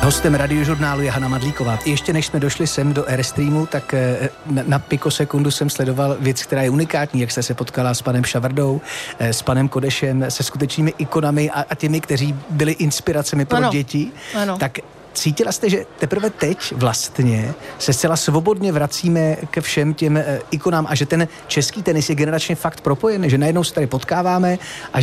Hostem Radiožurnálu je Hana Madlíková. Ještě než jsme došli sem do Airstreamu, tak na pikosekundu jsem sledoval věc, která je unikátní, jak jste se potkala s panem Šavrdou, s panem Kodešem, se skutečnými ikonami a těmi, kteří byli inspiracemi pro děti. Ano. Tak cítila jste, že teprve teď vlastně se zcela svobodně vracíme ke všem těm ikonám a že ten český tenis je generačně fakt propojený, že najednou se tady potkáváme a